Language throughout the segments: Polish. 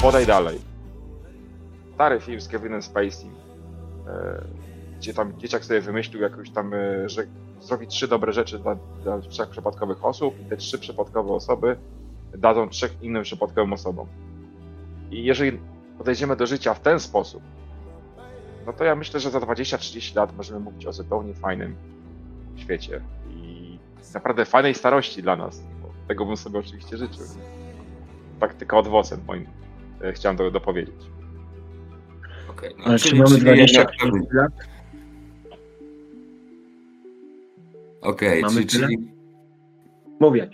podaj dalej. Stary film z Kevinem Spacey, gdzie tam dzieciak sobie wymyślił jakąś tam, że zrobi 3 dobre rzeczy dla 3 przypadkowych osób i te 3 przypadkowe osoby dadzą 3 innym przypadkowym osobom. I jeżeli podejdziemy do życia w ten sposób, no to ja myślę, że za 20-30 lat możemy mówić o zupełnie fajnym świecie i naprawdę fajnej starości dla nas. Bo tego bym sobie oczywiście życzył. Tak tylko od ocen moim chciałem dopowiedzieć. Okay, no, ale czy mamy 20 lat? Okej, czyli... Mówię.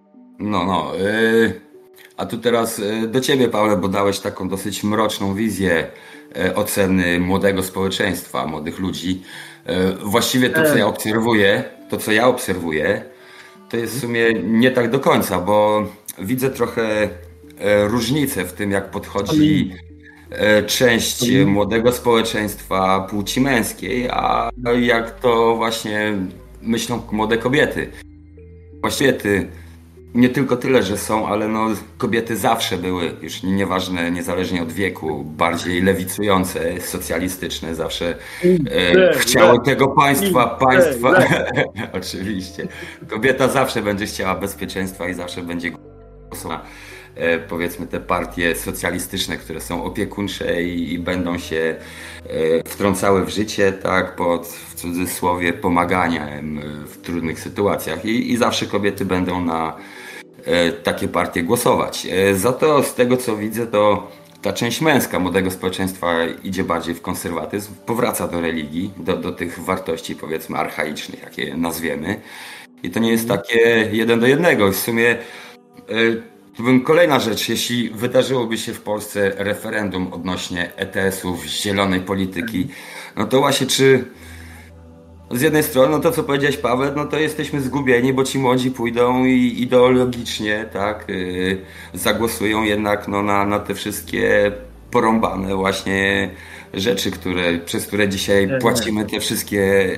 A tu teraz do ciebie, Pawle, bo dałeś taką dosyć mroczną wizję oceny młodego społeczeństwa, młodych ludzi. Właściwie to, co ja obserwuję, to jest w sumie nie tak do końca, bo widzę trochę różnicę w tym, jak podchodzi część młodego społeczeństwa płci męskiej, a jak to właśnie myślą młode kobiety. Właściwie nie tylko tyle, że są, ale no, kobiety zawsze były, już nieważne, niezależnie od wieku, bardziej lewicujące, socjalistyczne, zawsze chciały tego państwa. Oczywiście. Kobieta zawsze będzie chciała bezpieczeństwa i zawsze będzie głosowała, powiedzmy, te partie socjalistyczne, które są opiekuńcze i będą się wtrącały w życie, tak, pod, w cudzysłowie, pomaganiem w trudnych sytuacjach i zawsze kobiety będą na takie partie głosować. Za to, z tego co widzę, to ta część męska młodego społeczeństwa idzie bardziej w konserwatyzm, powraca do religii, do tych wartości, powiedzmy, archaicznych, jak je nazwiemy. I to nie jest takie 1 do 1. W sumie kolejna rzecz, jeśli wydarzyłoby się w Polsce referendum odnośnie ETS-ów, zielonej polityki, no to właśnie z jednej strony, no to co powiedziałeś, Paweł, no to jesteśmy zgubieni, bo ci młodzi pójdą i ideologicznie, tak, zagłosują jednak no, na te wszystkie porąbane właśnie rzeczy, przez które dzisiaj płacimy te wszystkie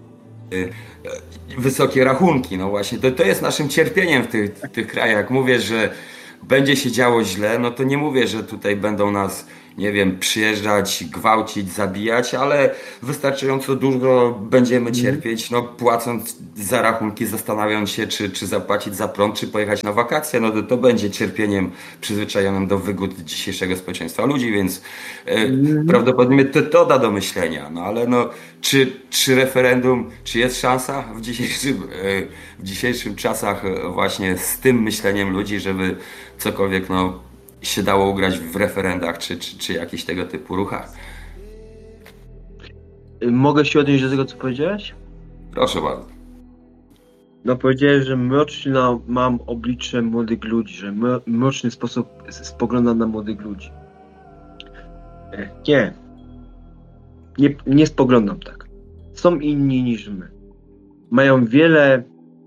wysokie rachunki. No właśnie, to jest naszym cierpieniem w tych krajach. Mówię, że będzie się działo źle, no to nie mówię, że tutaj będą nas, nie wiem, przyjeżdżać, gwałcić, zabijać, ale wystarczająco dużo będziemy cierpieć, no płacąc za rachunki, zastanawiając się, czy zapłacić za prąd, czy pojechać na wakacje, no to będzie cierpieniem przyzwyczajonym do wygód dzisiejszego społeczeństwa ludzi, więc prawdopodobnie to da do myślenia, no ale no, czy referendum, czy jest szansa w dzisiejszym czasach właśnie z tym myśleniem ludzi, żeby cokolwiek, no, się dało ugrać w referendach, czy jakichś tego typu ruchach? Mogę się odnieść do tego, co powiedziałeś? Proszę bardzo. No powiedziałeś, że mroczne mam oblicze młodych ludzi, że mroczny sposób spoglądam na młodych ludzi. Nie spoglądam tak. Są inni niż my. Mają wiele,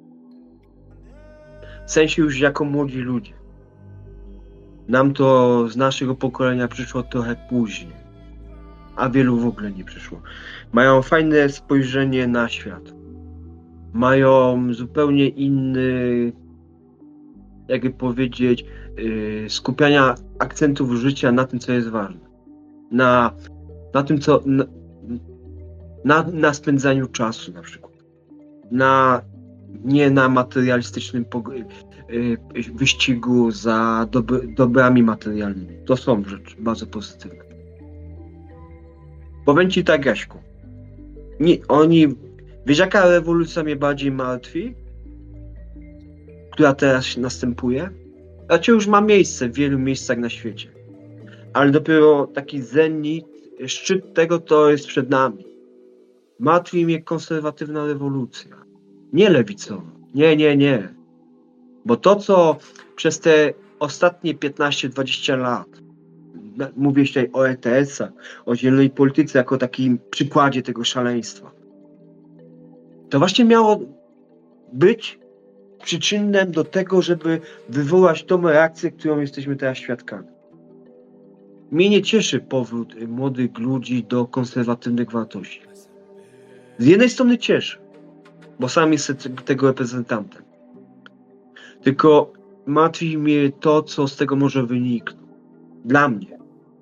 w sensie już jako młodzi ludzie. Nam to z naszego pokolenia przyszło trochę później, a wielu w ogóle nie przyszło. Mają fajne spojrzenie na świat. Mają zupełnie inny, jakby powiedzieć, skupiania akcentów życia na tym, co jest ważne. Na tym, co... Na spędzaniu czasu na przykład. Nie na materialistycznym wyścigu za dobrami materialnymi. To są rzeczy bardzo pozytywne. Powiem ci tak, Jaśku. Wiesz, jaka rewolucja mnie bardziej martwi? Która teraz następuje? Znaczy już ma miejsce w wielu miejscach na świecie. Ale dopiero taki zenit, szczyt tego to jest przed nami. Martwi mnie konserwatywna rewolucja. Nie lewicowa. Nie. Bo to, co przez te ostatnie 15-20 lat, mówię tutaj o ETS-ach, o zielonej polityce jako takim przykładzie tego szaleństwa, to właśnie miało być przyczynnym do tego, żeby wywołać tą reakcję, którą jesteśmy teraz świadkami. Mnie nie cieszy powrót młodych ludzi do konserwatywnych wartości. Z jednej strony cieszy, bo sam jestem tego reprezentantem. Tylko martwi mnie to, co z tego może wyniknąć. Dla mnie.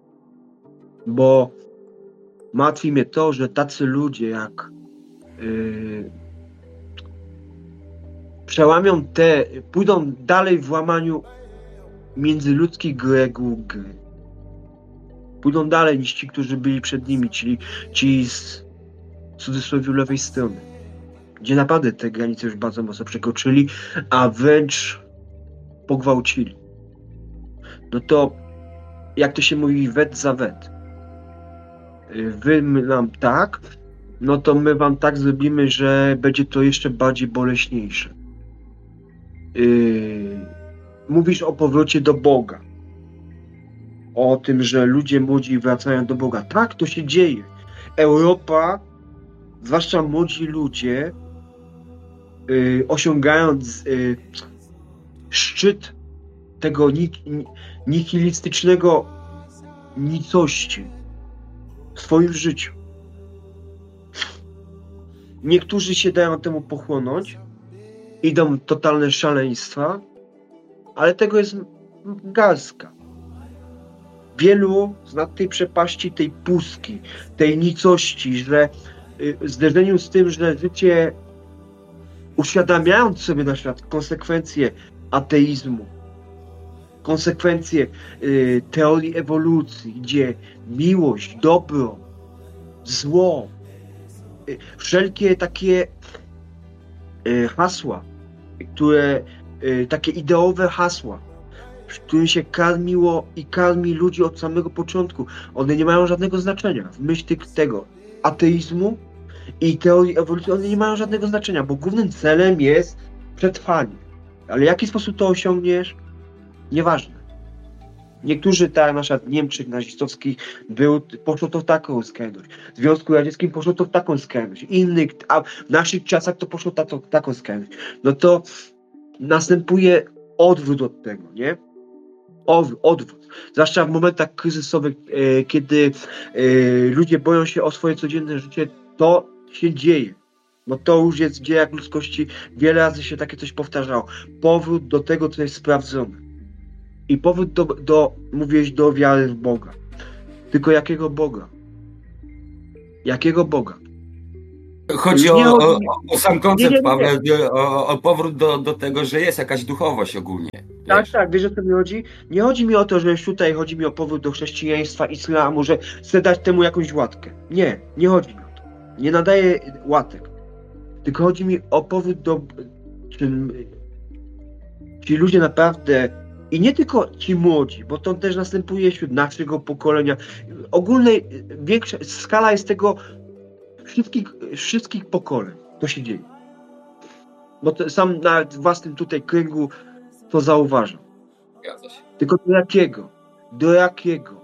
Bo martwi mnie to, że tacy ludzie jak przełamią pójdą dalej w łamaniu międzyludzkich reguł gry. Pójdą dalej niż ci, którzy byli przed nimi, czyli ci z w cudzysłowie lewej strony, gdzie naprawdę te granice już bardzo mocno przekroczyli, a wręcz pogwałcili. No to, jak to się mówi, wet za wet. Wy nam tak, no to my wam tak zrobimy, że będzie to jeszcze bardziej boleśniejsze. Mówisz o powrocie do Boga. O tym, że ludzie młodzi wracają do Boga. Tak, to się dzieje. Europa, zwłaszcza młodzi ludzie, osiągając szczyt tego nihilistycznego nicości w swoim życiu. Niektórzy się dają temu pochłonąć, idą w totalne szaleństwa, ale tego jest garstka. Wielu z tej przepaści, tej pustki, tej nicości, że w zderzeniu z tym, że życie, uświadamiając sobie na świat konsekwencje ateizmu, konsekwencje teorii ewolucji, gdzie miłość, dobro, zło, wszelkie takie hasła, które, takie ideowe hasła, którym się karmiło i karmi ludzi od samego początku, one nie mają żadnego znaczenia. W myśl tego ateizmu i teorii ewolucji one nie mają żadnego znaczenia, bo głównym celem jest przetrwanie. Ale w jaki sposób to osiągniesz? Nieważne. Niektórzy, tak na przykład Niemczech nazistowskich, poszło to w taką skrajność. W Związku Radzieckim poszło to w taką skrajność. Innych, a w naszych czasach to poszło taką skrajność. No to następuje odwrót od tego, nie? Odwrót. Zwłaszcza w momentach kryzysowych, kiedy ludzie boją się o swoje codzienne życie, to się dzieje. Bo to już jest w dziejach ludzkości, wiele razy się takie coś powtarzało. Powrót do tego, co jest sprawdzone. I powrót mówiłeś, do wiary w Boga. Tylko jakiego Boga? Jakiego Boga? Chodzi o sam koncept, Paweł, o powrót do tego, że jest jakaś duchowość ogólnie. Tak, wiesz, o co mi chodzi? Nie chodzi mi o to, że już tutaj chodzi mi o powrót do chrześcijaństwa, islamu, że chcę dać temu jakąś łatkę. Nie chodzi mi o to. Nie nadaję łatek. Tylko chodzi mi o powrót do... Ci ludzie naprawdę... I nie tylko ci młodzi, bo to też następuje wśród naszego pokolenia. Ogólnej, większa skala jest tego wszystkich pokoleń. To się dzieje. Bo sam na własnym tutaj kręgu to zauważam. Zgadza się. Tylko do jakiego? Do jakiego?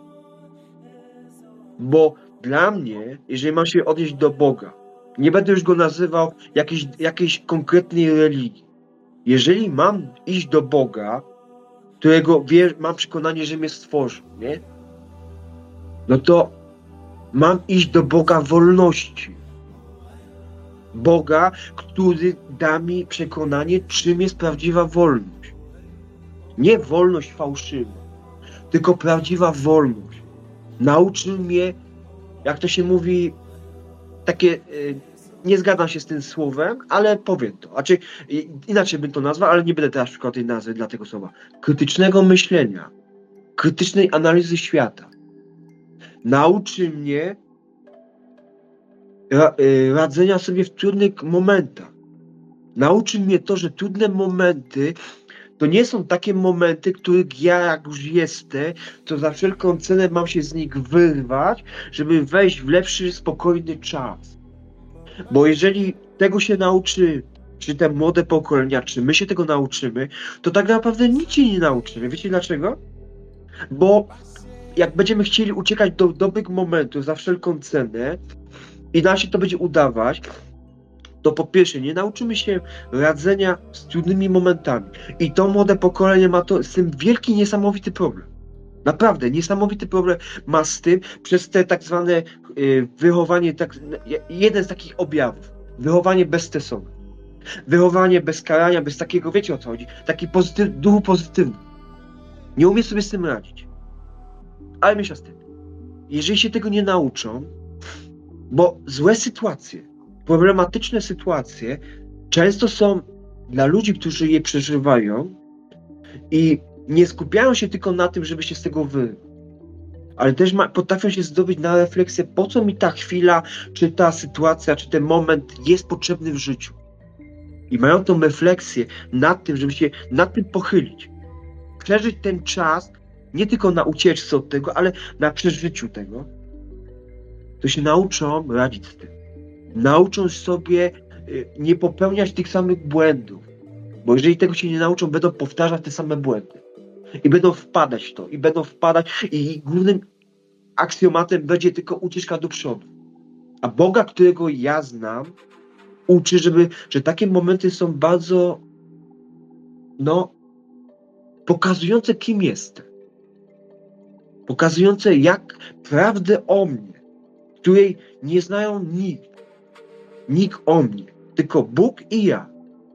Bo dla mnie, jeżeli mam się odnieść do Boga, nie będę już go nazywał jakiejś konkretnej religii. Jeżeli mam iść do Boga, którego mam przekonanie, że mnie stworzył, nie? No to mam iść do Boga wolności. Boga, który da mi przekonanie, czym jest prawdziwa wolność. Nie wolność fałszywa, tylko prawdziwa wolność. Nauczył mnie, jak to się mówi, takie... Nie zgadzam się z tym słowem, ale powiem to. Znaczy, inaczej bym to nazwał, ale nie będę teraz szukał tej nazwy dla tego słowa. Krytycznego myślenia, krytycznej analizy świata. Nauczy mnie radzenia sobie w trudnych momentach. Nauczy mnie to, że trudne momenty to nie są takie momenty, których ja, jak już jestem, to za wszelką cenę mam się z nich wyrwać, żeby wejść w lepszy, spokojny czas. Bo jeżeli tego się nauczy, czy te młode pokolenia, czy my się tego nauczymy, to tak naprawdę nic się nie nauczymy. Wiecie dlaczego? Bo jak będziemy chcieli uciekać do dobrych momentów za wszelką cenę i nam się to będzie udawać, to po pierwsze nie nauczymy się radzenia z trudnymi momentami. I to młode pokolenie ma z tym wielki, niesamowity problem. Naprawdę, niesamowity problem ma z tym, przez te tak zwane wychowanie, jeden z takich objawów, wychowanie bezstresowe, wychowanie bez karania, bez takiego, wiecie o co chodzi, taki duchu pozytywny. Nie umie sobie z tym radzić. ale mniejsza z tym. Jeżeli się tego nie nauczą, bo złe sytuacje, problematyczne sytuacje często są dla ludzi, którzy je przeżywają i nie skupiają się tylko na tym, żeby się z tego ale też potrafią się zdobyć na refleksję, po co mi ta chwila, czy ta sytuacja, czy ten moment jest potrzebny w życiu. I mają tą refleksję nad tym, żeby się nad tym pochylić. Przeżyć ten czas, nie tylko na ucieczce od tego, ale na przeżyciu tego. To się nauczą radzić z tym. Nauczą sobie nie popełniać tych samych błędów. Bo jeżeli tego się nie nauczą, będą powtarzać te same błędy. I będą wpadać w to. I głównym aksjomatem będzie tylko ucieczka do przodu. A Boga, którego ja znam, uczy, że takie momenty są bardzo pokazujące, kim jestem. Pokazujące prawdę o mnie, której nie znają nikt o mnie, tylko Bóg i ja.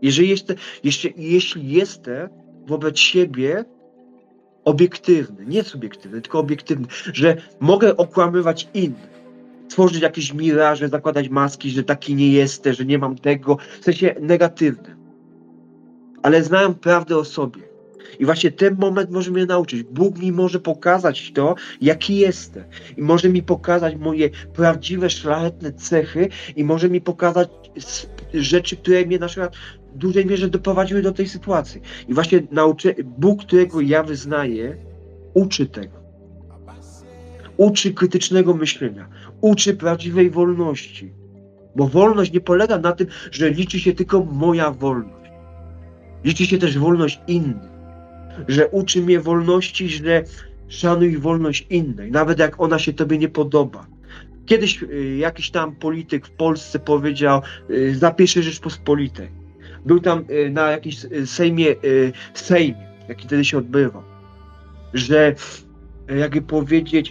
Jeśli jestem wobec siebie obiektywny, nie subiektywny, tylko obiektywny, że mogę okłamywać innych, tworzyć jakieś miraże, zakładać maski, że taki nie jestem, że nie mam tego, w sensie negatywnym. Ale znają prawdę o sobie. I właśnie ten moment może mnie nauczyć. Bóg mi może pokazać to, jaki jestem. I może mi pokazać moje prawdziwe, szlachetne cechy i może mi pokazać rzeczy, które mnie na przykład w dużej mierze doprowadziły do tej sytuacji. I właśnie Bóg, którego ja wyznaję, uczy tego. Uczy krytycznego myślenia. Uczy prawdziwej wolności. Bo wolność nie polega na tym, że liczy się tylko moja wolność. Liczy się też wolność innych. Że uczy mnie wolności, że szanuj wolność innej, nawet jak ona się tobie nie podoba. Kiedyś jakiś tam polityk w Polsce powiedział za pierwszej Rzeczpospolitej. Był tam na jakimś Sejmie, jaki wtedy się odbywał, że jakby powiedzieć,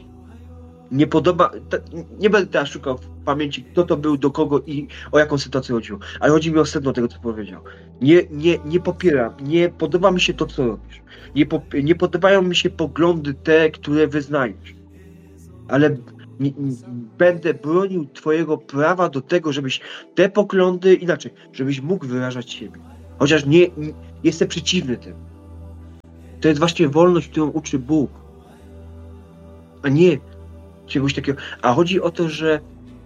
nie będę teraz szukał w pamięci, kto to był, do kogo i o jaką sytuację chodziło, ale chodzi mi o sedno tego, co powiedział. Nie popieram, nie podoba mi się to, co robisz. Nie podobają mi się poglądy te, które wyznajesz. Ale będę bronił twojego prawa do tego, żebyś te poglądy żebyś mógł wyrażać siebie. Chociaż nie jestem przeciwny temu. To jest właśnie wolność, którą uczy Bóg. A nie czegoś takiego. A chodzi o to, że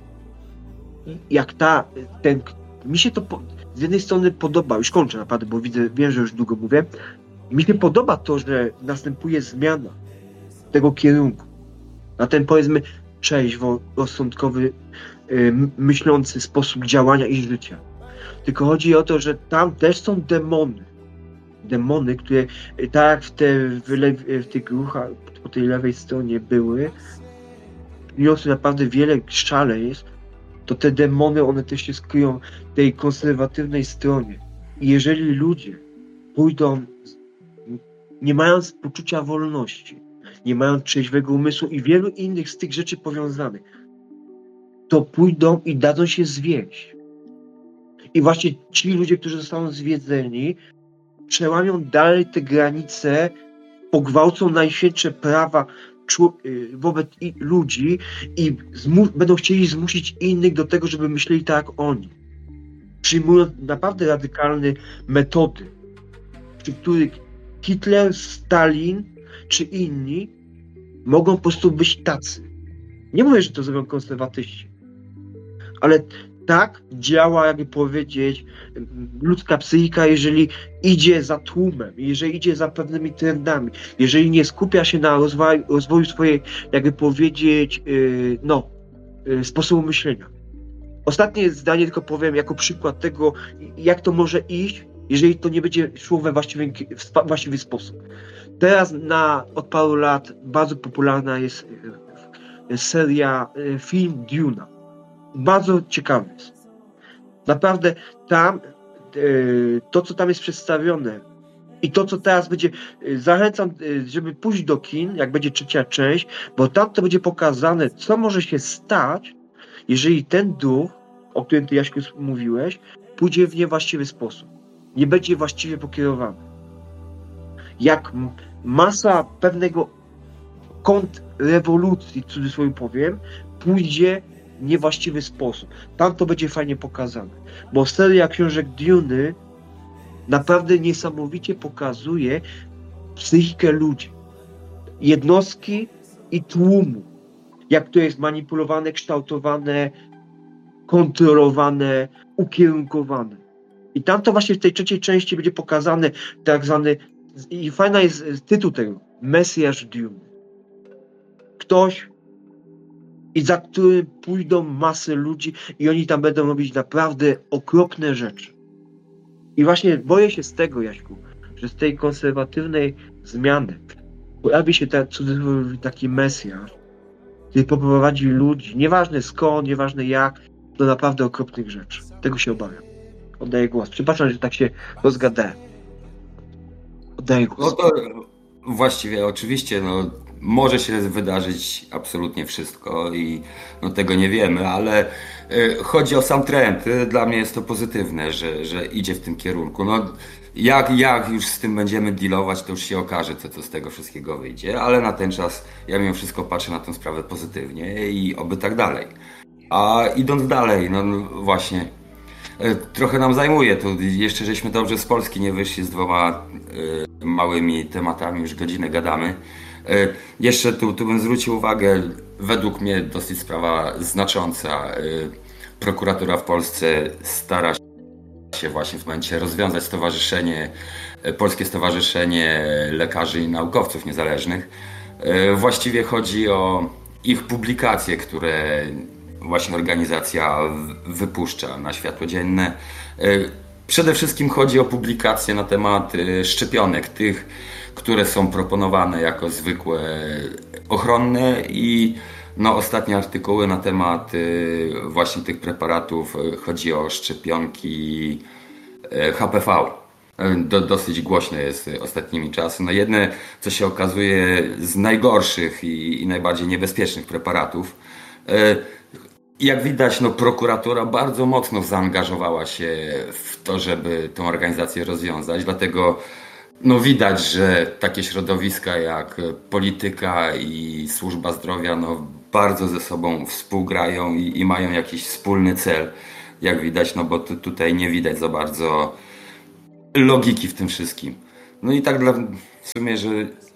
mi się to z jednej strony podoba, już kończę naprawdę, bo wiem, że już długo mówię, mi się podoba to, że następuje zmiana tego kierunku. Na ten, powiedzmy, rozsądkowy, myślący sposób działania i życia. Tylko chodzi o to, że tam też są demony. Demony, które tak w tych ruchach po tej lewej stronie były, niosły naprawdę wiele szaleństw, to te demony, one też się skryją w tej konserwatywnej stronie. I jeżeli ludzie pójdą, nie mając poczucia wolności, nie mając trzeźwego umysłu i wielu innych z tych rzeczy powiązanych, to pójdą i dadzą się zwieść. I właśnie ci ludzie, którzy zostaną zwiedzeni, przełamią dalej te granice, pogwałcą najświętsze prawa wobec ludzi i będą chcieli zmusić innych do tego, żeby myśleli tak jak oni. Przyjmując naprawdę radykalne metody, przy których Hitler, Stalin czy inni mogą po prostu być tacy. Nie mówię, że to zrobią konserwatyści, ale tak działa, jakby powiedzieć, ludzka psychika, jeżeli idzie za tłumem, jeżeli idzie za pewnymi trendami, jeżeli nie skupia się na rozwoju swojej, jakby powiedzieć, sposobu myślenia. Ostatnie zdanie tylko powiem jako przykład tego, jak to może iść, jeżeli to nie będzie szło we właściwy sposób. Teraz od paru lat bardzo popularna jest seria film Duna. Bardzo ciekawy jest. Naprawdę tam to, co tam jest przedstawione i to, co teraz będzie, zachęcam, żeby pójść do kin, jak będzie trzecia część, bo tam to będzie pokazane, co może się stać, jeżeli ten duch, o którym ty, Jaśku, mówiłeś, pójdzie w niewłaściwy sposób. Nie będzie właściwie pokierowany. Jak masa pewnego kontrrewolucji, w cudzysłowie powiem, pójdzie w niewłaściwy sposób. Tam to będzie fajnie pokazane. Bo seria książek Duny naprawdę niesamowicie pokazuje psychikę ludzi, jednostki i tłumu, jak to jest manipulowane, kształtowane, kontrolowane, ukierunkowane. I tam to właśnie w tej trzeciej części będzie pokazane tak zwany, i fajna jest tytuł tego, Mesjasz Duny. Ktoś, i za którym pójdą masy ludzi i oni tam będą robić naprawdę okropne rzeczy. I właśnie boję się z tego, Jaśku, że z tej konserwatywnej zmiany pojawi się taki Mesjasz, który poprowadzi ludzi, nieważne skąd, nieważne jak, do naprawdę okropnych rzeczy. Tego się obawiam. Oddaję głos. Przepraszam, że tak się rozgadałem. Oddaję głos. No to właściwie oczywiście może się wydarzyć absolutnie wszystko i tego nie wiemy, ale chodzi o sam trend. Dla mnie jest to pozytywne, że idzie w tym kierunku. Jak już z tym będziemy dealować, to już się okaże, co z tego wszystkiego wyjdzie, ale na ten czas ja mimo wszystko patrzę na tę sprawę pozytywnie i oby tak dalej. A idąc dalej, właśnie, trochę nam zajmuje, to jeszcze żeśmy dobrze z Polski nie wyszli z 2 małymi tematami, już godzinę gadamy. Jeszcze tu bym zwrócił uwagę, według mnie dosyć sprawa znacząca. Prokuratura w Polsce stara się właśnie w momencie rozwiązać Polskie Stowarzyszenie Lekarzy i Naukowców Niezależnych. Właściwie chodzi o ich publikacje, które właśnie organizacja wypuszcza na światło dzienne. Przede wszystkim chodzi o publikacje na temat szczepionek, tych, które są proponowane jako zwykłe ochronne i ostatnie artykuły na temat właśnie tych preparatów. Chodzi o szczepionki HPV. Dosyć głośne jest ostatnimi czasy. Jedne, co się okazuje, z najgorszych i najbardziej niebezpiecznych preparatów. Jak widać, prokuratura bardzo mocno zaangażowała się w to, żeby tę organizację rozwiązać, dlatego widać, że takie środowiska jak polityka i służba zdrowia bardzo ze sobą współgrają i mają jakiś wspólny cel, jak widać, bo tutaj nie widać za bardzo logiki w tym wszystkim. I tak w sumie, że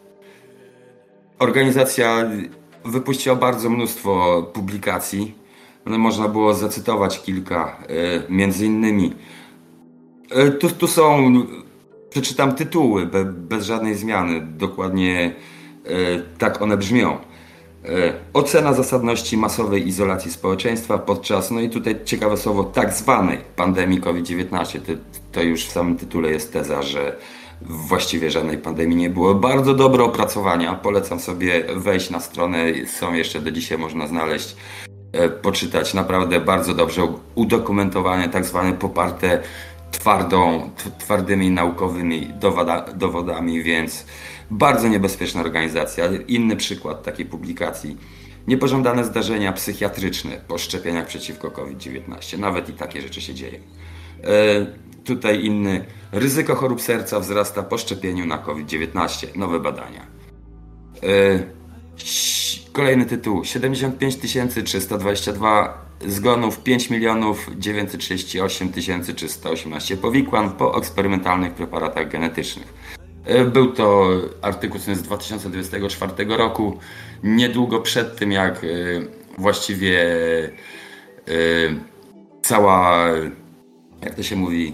organizacja wypuściła bardzo mnóstwo publikacji. Można było zacytować kilka, między innymi. Tu są, przeczytam tytuły bez żadnej zmiany, dokładnie tak one brzmią. Ocena zasadności masowej izolacji społeczeństwa podczas, i tutaj ciekawe słowo, tak zwanej pandemii COVID-19. To już w samym tytule jest teza, że właściwie żadnej pandemii nie było. Bardzo dobre opracowania, polecam sobie wejść na stronę, są jeszcze do dzisiaj, można znaleźć, poczytać, naprawdę bardzo dobrze udokumentowane, tak zwane poparte twardymi naukowymi dowodami, więc bardzo niebezpieczna organizacja. Inny przykład takiej publikacji. Niepożądane zdarzenia psychiatryczne po szczepieniach przeciwko COVID-19. Nawet i takie rzeczy się dzieją. Tutaj inny. Ryzyko chorób serca wzrasta po szczepieniu na COVID-19. Nowe badania. Kolejny tytuł. 75 322 zgonów, 5 938 318 powikłań po eksperymentalnych preparatach genetycznych. Był to artykuł z 2024 roku, niedługo przed tym, jak właściwie cała, jak to się mówi,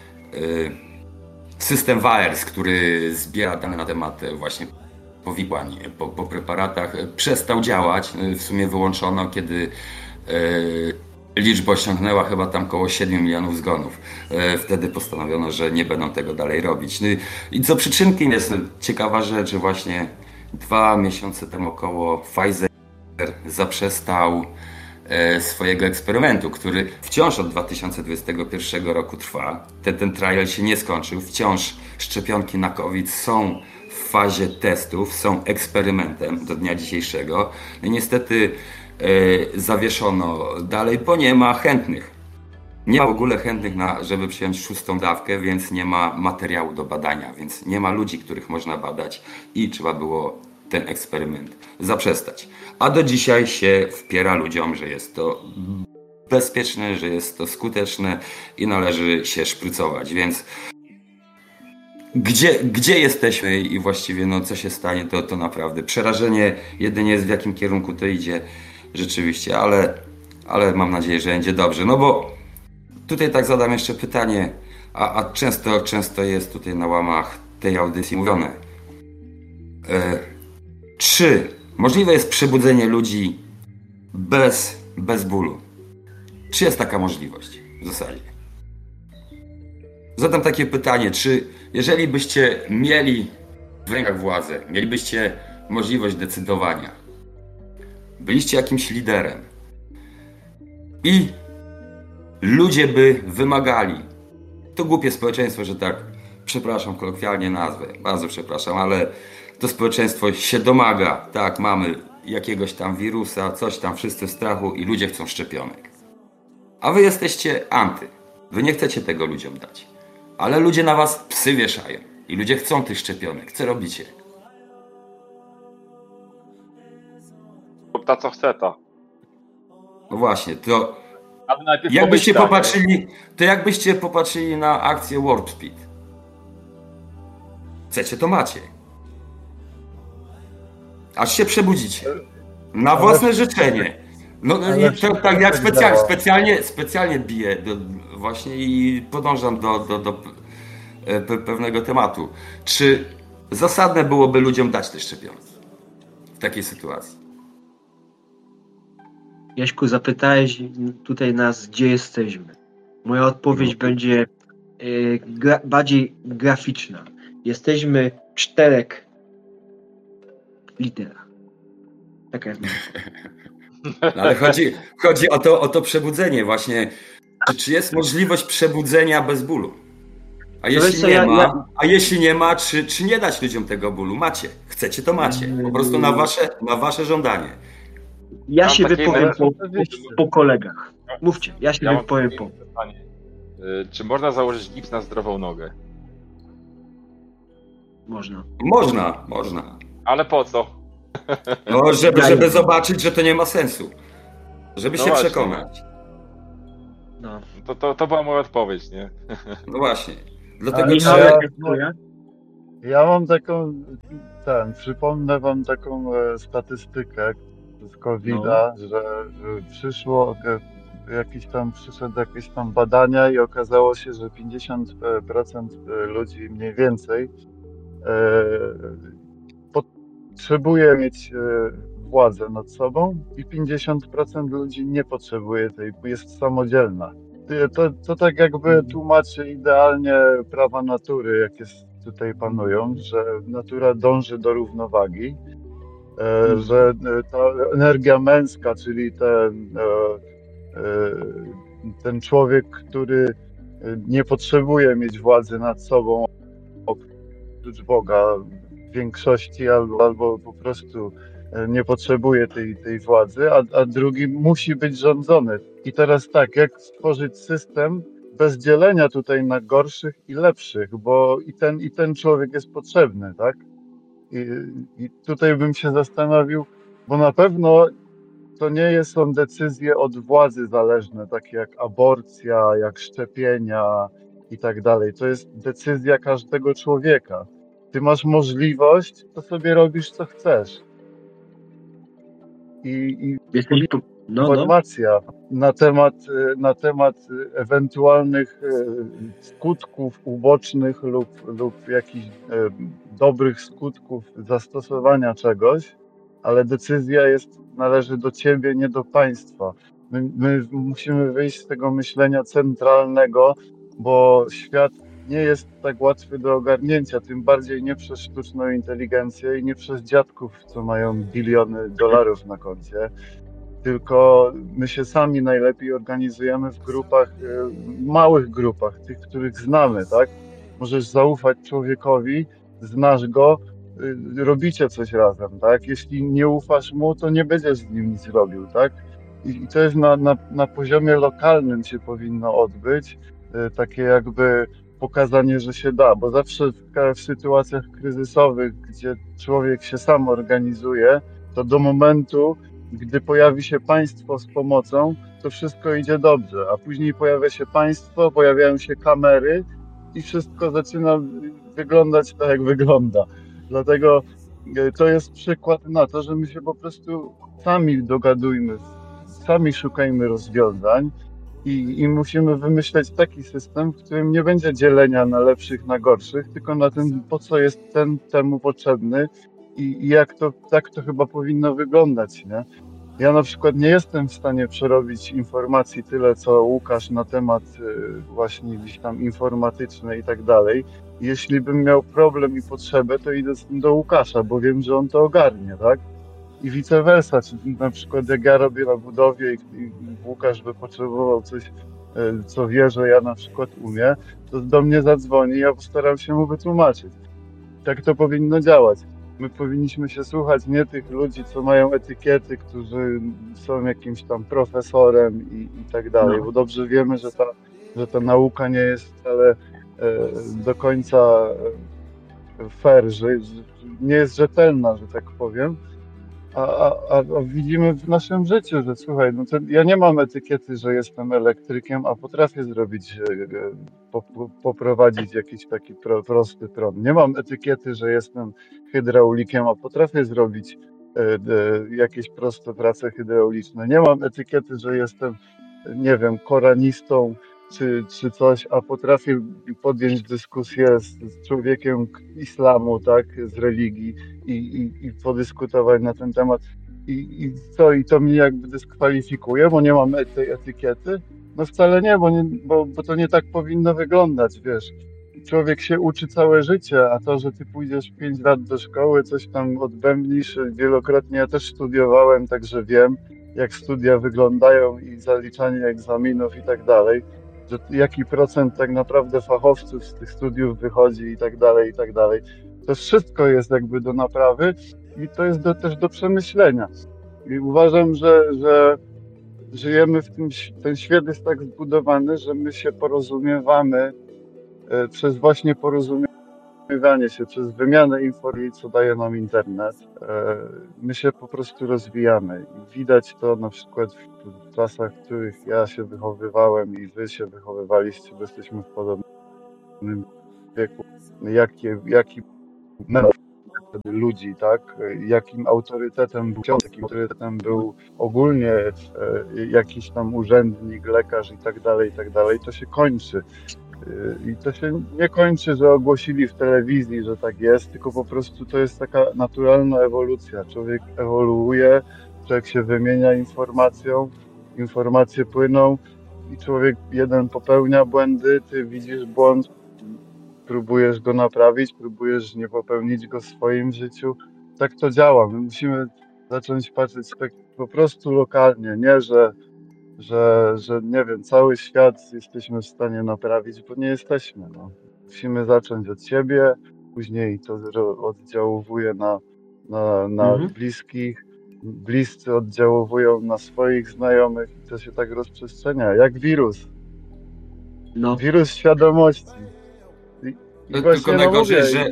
system VAERS, który zbiera dane na temat właśnie powikłań po preparatach, przestał działać. W sumie wyłączono, kiedy liczba osiągnęła chyba tam około 7 milionów zgonów. Wtedy postanowiono, że nie będą tego dalej robić. I co przyczynkiem jest ciekawa rzecz, że właśnie 2 miesiące temu około Pfizer zaprzestał swojego eksperymentu, który wciąż od 2021 roku trwa. Ten trial się nie skończył. Wciąż szczepionki na COVID są w fazie testów, są eksperymentem do dnia dzisiejszego. I niestety zawieszono dalej, bo nie ma chętnych. Nie ma w ogóle chętnych, żeby przyjąć 6. dawkę, więc nie ma materiału do badania, więc nie ma ludzi, których można badać i trzeba było ten eksperyment, zaprzestać. A do dzisiaj się wpiera ludziom, że jest to bezpieczne, że jest to skuteczne i należy się szprycować, więc gdzie jesteśmy i właściwie no, co się stanie, to naprawdę przerażenie jedynie jest, w jakim kierunku to idzie rzeczywiście, ale mam nadzieję, że będzie dobrze. No bo tutaj tak zadam jeszcze pytanie, a często jest tutaj na łamach tej audycji mówione. Czy możliwe jest przebudzenie ludzi bez bólu? Czy jest taka możliwość w zasadzie? Zadam takie pytanie, czy jeżeli byście mieli w rękach władzę, mielibyście możliwość decydowania, byliście jakimś liderem i ludzie by wymagali, to głupie społeczeństwo, że tak, przepraszam, kolokwialnie nazwę, bardzo przepraszam, ale to społeczeństwo się domaga, tak, mamy jakiegoś tam wirusa, coś tam, wszyscy w strachu i ludzie chcą szczepionek. A wy jesteście anty, wy nie chcecie tego ludziom dać, ale ludzie na was psy wieszają i ludzie chcą tych szczepionek, co robicie? Ta co chce, ta. No właśnie, to Ale najpierw jakbyście popatrzyli na akcję Warp Speed. Chcecie, to macie. Aż się przebudzicie. Na własne życzenie. No i to, tak jak specjalnie biję właśnie i podążam do pewnego tematu. Czy zasadne byłoby ludziom dać te szczepionki w takiej sytuacji? Jaśku, zapytałeś tutaj nas, gdzie jesteśmy. Moja odpowiedź będzie bardziej graficzna. Jesteśmy w 4 literach. Taka jest moja odpowiedź. No ale chodzi o to przebudzenie właśnie. Czy jest możliwość przebudzenia bez bólu? A jeśli nie ma, czy nie dać ludziom tego bólu? Macie. Chcecie, to macie. Po prostu na wasze żądanie. Ja się wypowiem po kolegach. Mówcie, ja się wypowiem po. Pytanie. Czy można założyć gips na zdrową nogę? Można. Można. Ale po co? No, żeby zobaczyć, że to nie ma sensu. Żeby się właśnie. przekonać. No. To była moja odpowiedź, nie? No właśnie. Dlatego ja mam taką, przypomnę wam taką statystykę z COVID-a, że przyszedł jakieś tam badania i okazało się, że 50% ludzi mniej więcej potrzebuje mieć władzę nad sobą i 50% ludzi nie potrzebuje jest samodzielna. To tak jakby tłumaczy idealnie prawa natury, jakie tutaj panują, że natura dąży do równowagi, że ta energia męska, czyli ten człowiek, który nie potrzebuje mieć władzy nad sobą oprócz Boga w większości albo po prostu nie potrzebuje tej władzy, a drugi musi być rządzony. I teraz tak, jak stworzyć system bez dzielenia tutaj na gorszych i lepszych, bo i ten człowiek jest potrzebny, tak? I tutaj bym się zastanowił, bo na pewno to nie są decyzje od władzy zależne, takie jak aborcja, jak szczepienia i tak dalej. To jest decyzja każdego człowieka. Ty masz możliwość, to sobie robisz co chcesz. I informacja na temat ewentualnych skutków ubocznych lub jakichś dobrych skutków zastosowania czegoś, ale decyzja należy do ciebie, nie do państwa. My musimy wyjść z tego myślenia centralnego, bo świat nie jest tak łatwy do ogarnięcia, tym bardziej nie przez sztuczną inteligencję i nie przez dziadków, co mają biliony dolarów na koncie, tylko my się sami najlepiej organizujemy w grupach, małych grupach, tych, których znamy, tak? Możesz zaufać człowiekowi, znasz go, robicie coś razem, tak? Jeśli nie ufasz mu, to nie będziesz z nim nic robił, tak? I to jest na poziomie lokalnym się powinno odbyć, takie jakby pokazanie, że się da, bo zawsze w sytuacjach kryzysowych, gdzie człowiek się sam organizuje, to do momentu, gdy pojawi się państwo z pomocą, to wszystko idzie dobrze, a później pojawia się państwo, pojawiają się kamery i wszystko zaczyna wyglądać tak, jak wygląda. Dlatego to jest przykład na to, że my się po prostu sami dogadujmy, sami szukajmy rozwiązań i musimy wymyśleć taki system, w którym nie będzie dzielenia na lepszych, na gorszych, tylko na tym, po co jest ten temu potrzebny i tak to chyba powinno wyglądać, nie? Ja na przykład nie jestem w stanie przerobić informacji tyle, co Łukasz na temat właśnie gdzieś tam informatyczny i tak dalej. Jeśli bym miał problem i potrzebę, to idę do Łukasza, bo wiem, że on to ogarnie, tak? I vice versa, czy na przykład jak ja robię na budowie i Łukasz by potrzebował coś, co wie, że ja na przykład umiem, to do mnie zadzwoni, ja postaram się mu wytłumaczyć. Tak to powinno działać. My powinniśmy się słuchać nie tych ludzi, co mają etykiety, którzy są jakimś tam profesorem i tak dalej, bo dobrze wiemy, że ta nauka nie jest wcale do końca fair, że nie jest rzetelna, że tak powiem. A widzimy w naszym życiu, że słuchaj, no to ja nie mam etykiety, że jestem elektrykiem, a potrafię zrobić, poprowadzić jakiś taki prosty prąd. Nie mam etykiety, że jestem hydraulikiem, a potrafię zrobić jakieś proste prace hydrauliczne. Nie mam etykiety, że jestem, nie wiem, koranistą czy coś, a potrafię podjąć dyskusję z człowiekiem islamu, tak, z religii i podyskutować na ten temat. I to mnie jakby dyskwalifikuje, bo nie mam tej etykiety? No wcale nie, bo to nie tak powinno wyglądać, wiesz. Człowiek się uczy całe życie, a to, że ty pójdziesz 5 lat do szkoły, coś tam odbębnisz, wielokrotnie ja też studiowałem, także wiem, jak studia wyglądają i zaliczanie egzaminów i tak dalej, że jaki procent tak naprawdę fachowców z tych studiów wychodzi i tak dalej, i tak dalej. To wszystko jest jakby do naprawy i to jest też do przemyślenia. I uważam, że żyjemy ten świat jest tak zbudowany, że my się porozumiewamy przez właśnie porozumiewanie się, przez wymianę informacji, co daje nam internet. My się po prostu rozwijamy i widać to na przykład w czasach, w których ja się wychowywałem i wy się wychowywaliście, bo jesteśmy w podobnym wieku, jaki ludzi, tak? Jakim autorytetem był ksiądz, jakim autorytetem był ogólnie jakiś tam urzędnik, lekarz i tak dalej, to się kończy. I to się nie kończy, że ogłosili w telewizji, że tak jest, tylko po prostu to jest taka naturalna ewolucja. Człowiek ewoluuje, człowiek się wymienia informacją, informacje płyną i człowiek jeden popełnia błędy, ty widzisz błąd, próbujesz go naprawić, próbujesz nie popełnić go w swoim życiu. Tak to działa. My musimy zacząć patrzeć tak po prostu lokalnie, nie, że nie wiem, cały świat jesteśmy w stanie naprawić, bo nie jesteśmy. No. Musimy zacząć od siebie, później to oddziałuje na bliskich, bliscy oddziaływują na swoich znajomych i to się tak rozprzestrzenia, jak wirus. No. Wirus świadomości. I tylko najgorzej, że...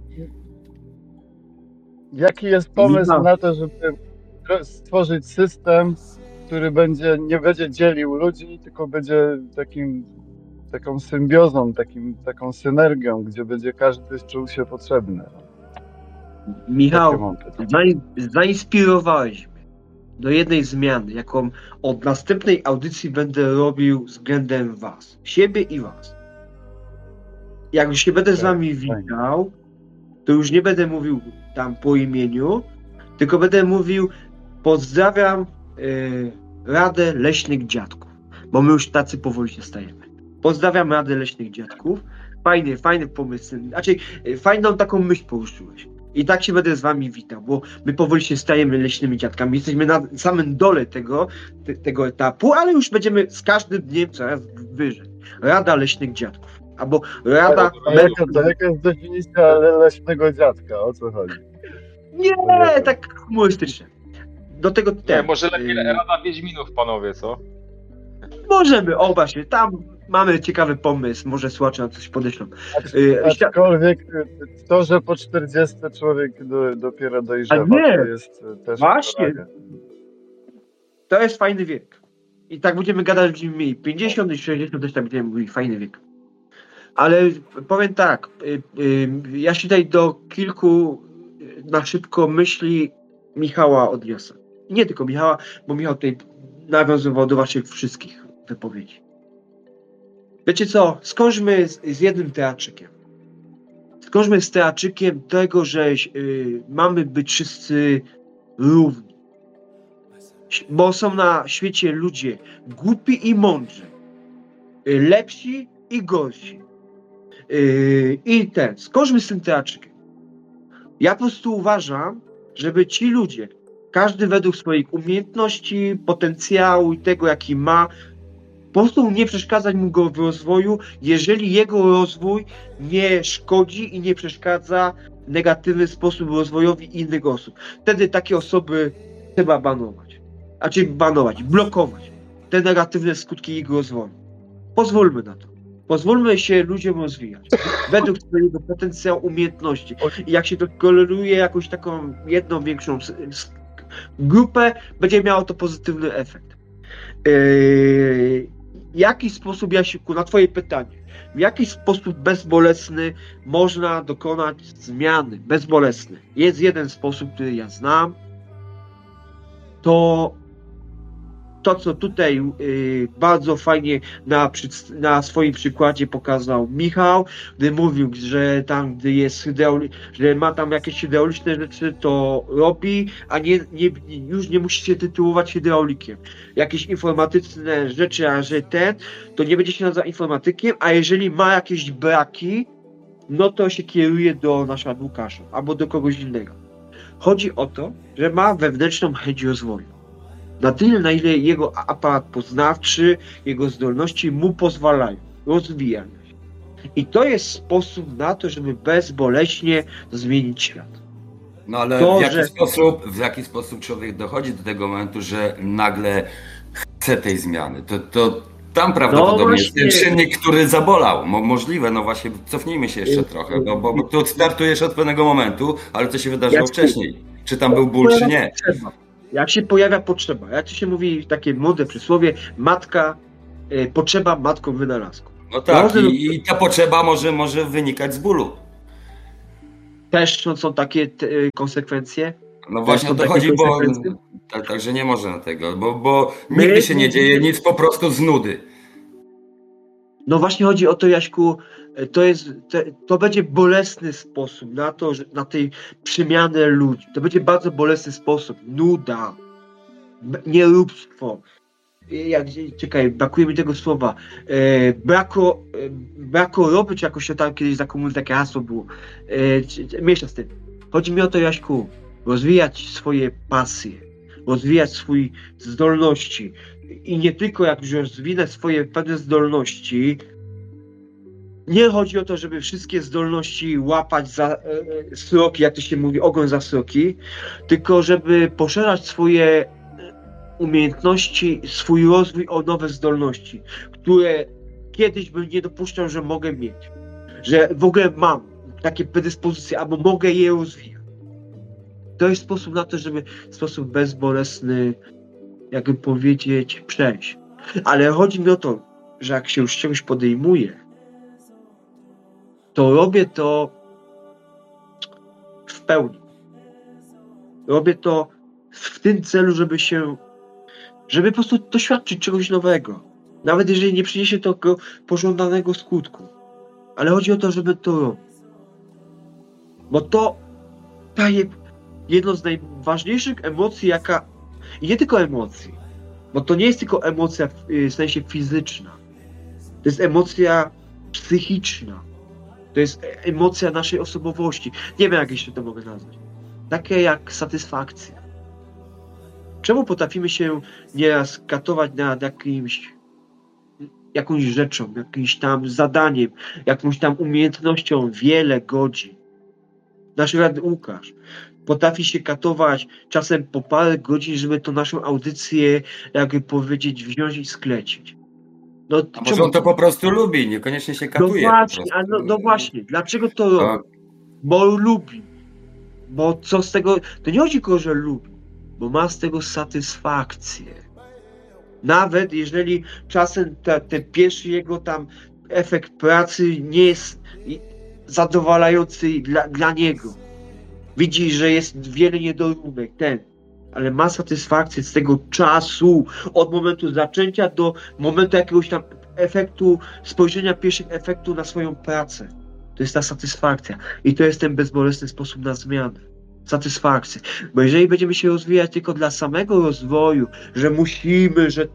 Jaki jest pomysł na to, żeby stworzyć system, który nie będzie dzielił ludzi, tylko będzie taką symbiozą, taką synergią, gdzie będzie każdy czuł się potrzebny. Michał, zainspirowałeś mnie do jednej zmiany, jaką od następnej audycji będę robił względem was, siebie i was. Jak już się będę z wami witał, to już nie będę mówił tam po imieniu, tylko będę mówił pozdrawiam Radę Leśnych Dziadków, bo my już tacy powoli się stajemy. Pozdrawiam Radę Leśnych Dziadków. Fajny pomysł. Znaczy, fajną taką myśl poruszyłeś. I tak się będę z wami witał, bo my powoli się stajemy leśnymi dziadkami. Jesteśmy na samym dole tego etapu, ale już będziemy z każdym dniem coraz wyżej. Rada Leśnych Dziadków. Albo Rada... Jaka jest definicja leśnego dziadka? O co chodzi? Nie, tak humorystycznie. Do tego nie, może lepiej Rada Wiedźminów, panowie, co? Możemy, właśnie, tam mamy ciekawy pomysł, może słuchacze na coś podeślą. Aczkolwiek to, że po 40 człowiek dopiero dojrzewa, to jest też właśnie, przewagę. to jest fajny wiek. I tak będziemy gadać, będziemy mieli 50 i 60, też tak będziemy mówili, fajny wiek. Ale powiem tak, ja się tutaj do kilku na szybko myśli Michała odniosę. I nie tylko Michała, bo Michał tutaj nawiązywał do waszych wszystkich wypowiedzi. Wiecie co, skończmy z jednym teatrzykiem. Skończmy z teatrzykiem tego, że mamy być wszyscy równi. Bo są na świecie ludzie głupi i mądrzy, lepsi i gorsi. Skończmy z tym teatrzykiem. Ja po prostu uważam, żeby ci ludzie, każdy według swoich umiejętności, potencjału i tego, jaki ma, po prostu nie przeszkadzać mu go w rozwoju, jeżeli jego rozwój nie szkodzi i nie przeszkadza w negatywny sposób rozwojowi innych osób. Wtedy takie osoby trzeba blokować te negatywne skutki jego rozwoju. Pozwólmy na to. Pozwólmy się ludziom rozwijać według swojego potencjału, umiejętności. I jak się to koloruje jakąś taką jedną większą grupę, będzie miało to pozytywny efekt. W jaki sposób, Jasiku, na twoje pytanie, w jaki sposób bezbolesny można dokonać zmiany? Bezbolesny. Jest jeden sposób, który ja znam. To, co tutaj bardzo fajnie na swoim przykładzie pokazał Michał, gdy mówił, że tam, gdy jest że ma tam jakieś hydrauliczne rzeczy, to robi, a już nie musi się tytułować hydraulikiem. Jakieś informatyczne rzeczy, a że to nie będzie się nazywał informatykiem, a jeżeli ma jakieś braki, no to się kieruje do naszego Łukasza albo do kogoś innego. Chodzi o to, że ma wewnętrzną chęć rozwoju. Na tyle, na ile jego aparat poznawczy, jego zdolności mu pozwalają rozwijać. I to jest sposób na to, żeby bezboleśnie zmienić świat. No ale w jaki sposób człowiek dochodzi do tego momentu, że nagle chce tej zmiany? To tam prawdopodobnie jest ten czynnik, który zabolał. Możliwe, no właśnie, cofnijmy się jeszcze trochę, bo tu startujesz od pewnego momentu, ale co się wydarzyło wcześniej? Czy tam był ból, czy nie? Jak się pojawia potrzeba, jak to się mówi takie młode przysłowie, potrzeba matką wynalazku. No tak, i ta potrzeba może wynikać z bólu. Też są takie konsekwencje? No właśnie o to chodzi, bo także nie można tego, bo nigdy się nie dzieje nic po prostu z nudy. No właśnie chodzi o to, Jaśku, to będzie bolesny sposób na tej przemianę ludzi. To będzie bardzo bolesny sposób. Nuda, nieróbstwo. Czekaj, brakuje mi tego słowa. Brakoroby, czy jakoś tam kiedyś za komuny takie hasło było. Mniejsza z tym. Chodzi mi o to, Jaśku, rozwijać swoje pasje, rozwijać swoje zdolności. I nie tylko jak już rozwinę swoje pewne zdolności, nie chodzi o to, żeby wszystkie zdolności łapać za sroki, jak to się mówi, ogon za sroki, tylko żeby poszerzać swoje umiejętności, swój rozwój o nowe zdolności, które kiedyś bym nie dopuszczał, że mogę mieć, że w ogóle mam takie predyspozycje, albo mogę je rozwijać. To jest sposób na to, żeby w sposób bezbolesny, jakby powiedzieć, przejść. Ale chodzi mi o to, że jak się już czegoś podejmuję, to robię to w pełni. Robię to w tym celu, żeby po prostu doświadczyć czegoś nowego. Nawet jeżeli nie przyniesie to pożądanego skutku. Ale chodzi o to, żeby to robić. Bo to daje jedną z najważniejszych emocji, i nie tylko emocji, bo to nie jest tylko emocja w sensie fizyczna. To jest emocja psychiczna. To jest emocja naszej osobowości. Nie wiem, jak jeszcze to mogę nazwać. Takie jak satysfakcja. Czemu potrafimy się nieraz katować nad jakąś rzeczą, jakimś tam zadaniem, jakąś tam umiejętnością wiele godzin? Na przykład Łukasz potrafi się katować czasem po parę godzin, żeby tą naszą audycję, jakby powiedzieć, wziąć i sklecić. No, A może on to po prostu lubi, niekoniecznie się katuje. No właśnie, no właśnie, dlaczego to robi? Bo lubi. Bo co z tego, to nie chodzi tylko, że lubi, bo ma z tego satysfakcję. Nawet jeżeli czasem ten pierwszy jego tam efekt pracy nie jest zadowalający dla niego. Widzi, że jest wiele niedoróbek, ale ma satysfakcję z tego czasu, od momentu zaczęcia do momentu jakiegoś tam efektu, spojrzenia pierwszych efektów na swoją pracę. To jest ta satysfakcja. I to jest ten bezbolesny sposób na zmianę. Satysfakcję. Bo jeżeli będziemy się rozwijać tylko dla samego rozwoju, że musimy, że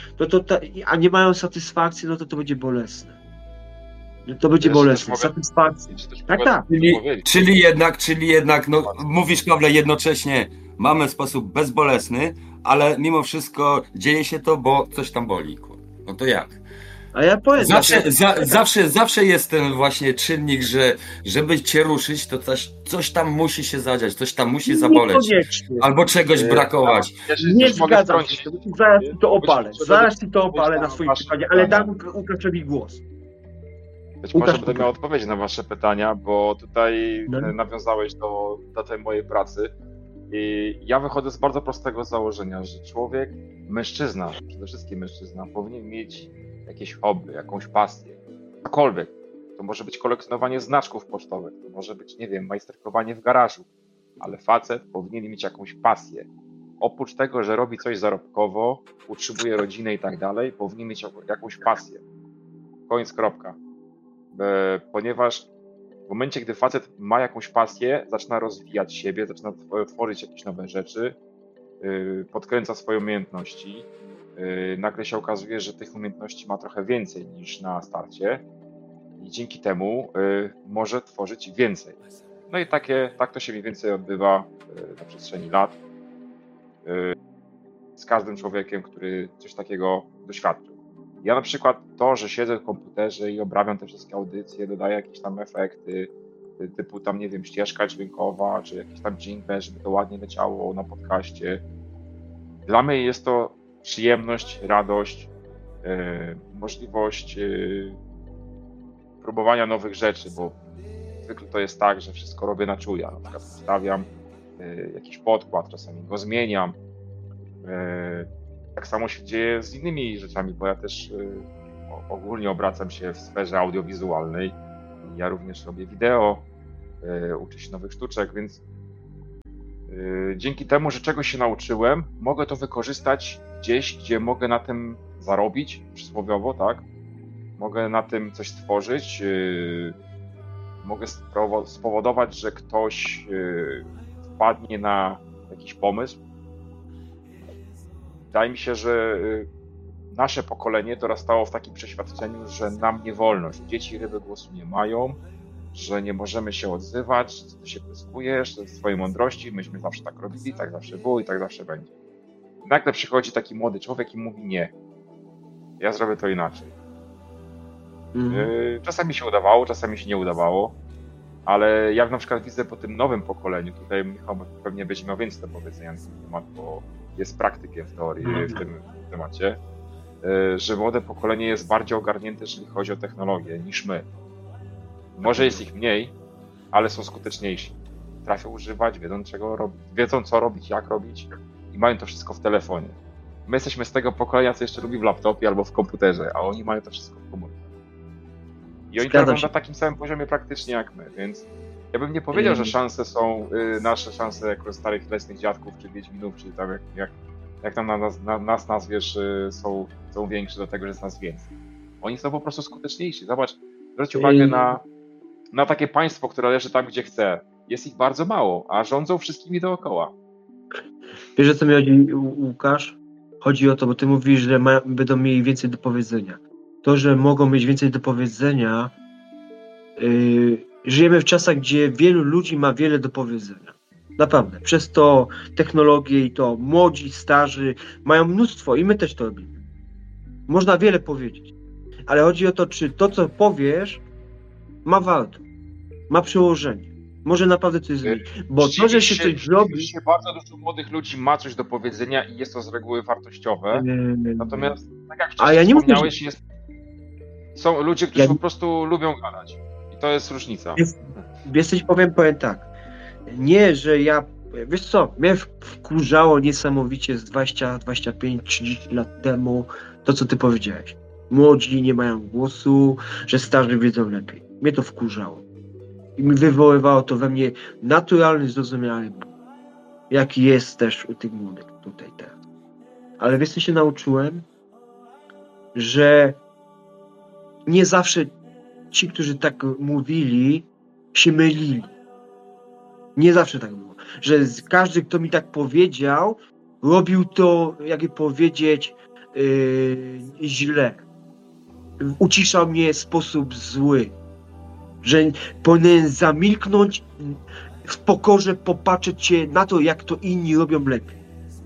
a nie mają satysfakcji, no to będzie bolesne. To będzie bolesne. Satysfakcja. Tak. Czyli jednak, no mówisz, Pawle, jednocześnie mamy sposób bezbolesny, ale mimo wszystko dzieje się to, bo coś tam boli. No to jak? A ja powiem, zawsze jest ten właśnie czynnik, że żeby cię ruszyć, to coś tam musi się zadziać, coś tam musi zaboleć. Albo czegoś brakować. Nie zgadzam się. Zaraz ci to opalę na swoim przykładzie, ale dam Łukaszowi głos. Być może będę miał odpowiedź na wasze pytania, bo tutaj nawiązałeś do tej mojej pracy. I ja wychodzę z bardzo prostego założenia, że człowiek, mężczyzna, przede wszystkim mężczyzna, powinien mieć jakieś hobby, jakąś pasję, cokolwiek. To może być kolekcjonowanie znaczków pocztowych, to może być, nie wiem, majsterkowanie w garażu, ale facet powinien mieć jakąś pasję. Oprócz tego, że robi coś zarobkowo, utrzymuje rodzinę i tak dalej, powinien mieć jakąś pasję. Koniec, kropka. Ponieważ w momencie, gdy facet ma jakąś pasję, zaczyna rozwijać siebie, zaczyna tworzyć jakieś nowe rzeczy, podkręca swoje umiejętności, nagle się okazuje, że tych umiejętności ma trochę więcej niż na starcie i dzięki temu może tworzyć więcej. No i tak to się mniej więcej odbywa na przestrzeni lat z każdym człowiekiem, który coś takiego doświadczył. Ja na przykład to, że siedzę w komputerze i obrabiam te wszystkie audycje, dodaję jakieś tam efekty, typu tam, nie wiem, ścieżka dźwiękowa, czy jakieś tam jingle, żeby to ładnie leciało na podcaście. Dla mnie jest to przyjemność, radość, możliwość próbowania nowych rzeczy, bo zwykle to jest tak, że wszystko robię na czuja. Na przykład wstawiam jakiś podkład, czasami go zmieniam. Tak samo się dzieje z innymi rzeczami, bo ja też ogólnie obracam się w sferze audiowizualnej. Ja również robię wideo, uczę się nowych sztuczek, więc dzięki temu, że czegoś się nauczyłem, mogę to wykorzystać gdzieś, gdzie mogę na tym zarobić, przysłowiowo, tak? Mogę na tym coś stworzyć, mogę spowodować, że ktoś wpadnie na jakiś pomysł. Wydaje mi się, że nasze pokolenie dorastało w takim przeświadczeniu, że nam nie wolno, że dzieci ryby głosu nie mają, że nie możemy się odzywać, że ty się pyskujesz ze swojej mądrości, myśmy zawsze tak robili, tak zawsze było i tak zawsze będzie. Nagle przychodzi taki młody człowiek i mówi nie, ja zrobię to inaczej. Czasami się udawało, czasami się nie udawało, ale ja na przykład widzę po tym nowym pokoleniu, tutaj Michał pewnie będzie miał więcej do powiedzenia na ten temat, bo jest praktykiem w teorii w tym temacie, że młode pokolenie jest bardziej ogarnięte, jeżeli chodzi o technologię, niż my. Może jest ich mniej, ale są skuteczniejsi. Trafią używać, wiedzą co robić, jak robić i mają to wszystko w telefonie. My jesteśmy z tego pokolenia, co jeszcze lubi w laptopie albo w komputerze, a oni mają to wszystko w komórce. I oni to robią na takim samym poziomie praktycznie jak my, więc ja bym nie powiedział, że szanse są, nasze szanse jako starych lesnych dziadków, czy wiedźminów, czy tam jak tam nas nazwiesz, są większe do tego, że jest nas więcej. Oni są po prostu skuteczniejsi. Zobacz, zwróć uwagę na takie państwo, które leży tam, gdzie chce. Jest ich bardzo mało, a rządzą wszystkimi dookoła. Wiesz, o co mi chodzi, Łukasz? Chodzi o to, bo ty mówisz, że będą mieli więcej do powiedzenia. To, że mogą mieć więcej do powiedzenia, żyjemy w czasach, gdzie wielu ludzi ma wiele do powiedzenia. Naprawdę. Przez to technologie i to młodzi, starzy mają mnóstwo i my też to robimy. Można wiele powiedzieć. Ale chodzi o to, czy to, co powiesz, ma wartość, ma przełożenie. Może naprawdę coś zmienić. Bo to, że się coś zrobi... Bardzo dużo młodych ludzi ma coś do powiedzenia i jest to z reguły wartościowe. Natomiast, tak jak wcześniej wspomniałeś, są ludzie, którzy po prostu lubią gadać. I to jest różnica. Powiem tak. Nie, że ja... Wiesz co, mnie wkurzało niesamowicie z 20, 25, 30 lat temu to, co ty powiedziałeś. Młodzi nie mają głosu, że starzy wiedzą lepiej. Mnie to wkurzało. I mi wywoływało to we mnie naturalny, zrozumiały ból. Jaki jest też u tych młodych tutaj teraz. Ale wiesz, co się nauczyłem? Że nie zawsze ci, którzy tak mówili, się mylili. Nie zawsze tak było. Że każdy, kto mi tak powiedział, robił to, jakby powiedzieć, źle. Uciszał mnie w sposób zły. Że powinien zamilknąć, w pokorze popatrzeć się na to, jak to inni robią lepiej.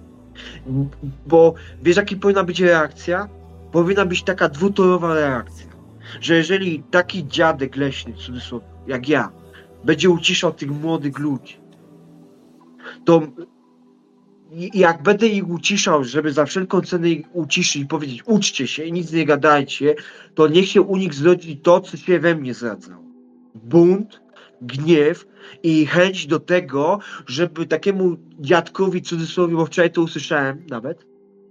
Bo wiesz, jaka powinna być reakcja? Powinna być taka dwutorowa reakcja. Że jeżeli taki dziadek leśny, w cudzysłowie, jak ja, będzie uciszał tych młodych ludzi, to jak będę ich uciszał, żeby za wszelką cenę ich uciszyć i powiedzieć, uczcie się i nic nie gadajcie, to niech się u nich zrodzi to, co się we mnie zradzało. Bunt, gniew i chęć do tego, żeby takiemu dziadkowi, w cudzysłowie, bo wczoraj to usłyszałem nawet,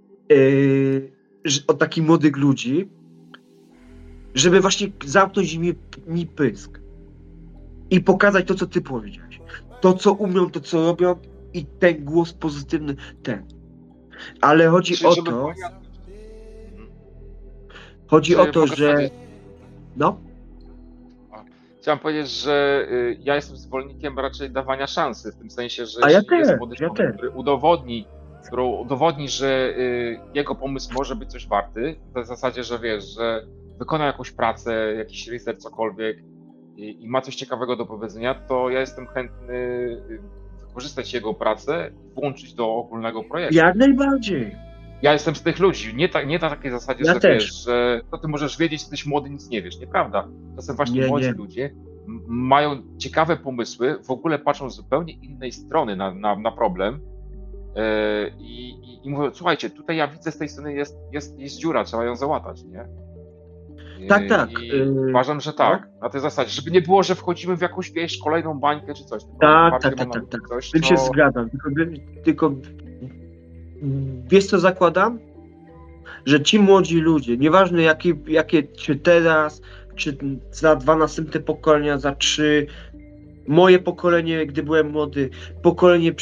od takich młodych ludzi, żeby właśnie zamknąć mi pysk i pokazać to, co ty powiedziałeś. To, co umią, to, co robią i ten głos pozytywny, ten. Ale chodzi o to... Chodzi o to, że... No? Chciałem powiedzieć, że ja jestem zwolennikiem raczej dawania szansy, w tym sensie, że jest młody człowiek, który udowodni, że jego pomysł może być coś warty, w zasadzie, że wiesz, że wykona jakąś pracę, jakiś research, cokolwiek i ma coś ciekawego do powiedzenia, to ja jestem chętny wykorzystać jego pracę, włączyć do ogólnego projektu. Jak najbardziej. Ja jestem z tych ludzi, nie na takiej zasadzie, że wiesz, że to ty możesz wiedzieć, jesteś młody, nic nie wiesz. Nieprawda. Czasem właśnie młodzi ludzie mają ciekawe pomysły, w ogóle patrzą z zupełnie innej strony na problem i mówią, słuchajcie, tutaj ja widzę, z tej strony jest dziura, trzeba ją załatać, nie? Tak. I uważam, że tak, na tej zasadzie, żeby nie było, że wchodzimy w jakąś, wiesz, kolejną bańkę czy coś. Tak. Tym się zgadzam, tylko wiesz, co zakładam? Że ci młodzi ludzie, nieważne jakie czy teraz, czy za 2 następne pokolenia, za 3, moje pokolenie, gdy byłem młody, pokolenie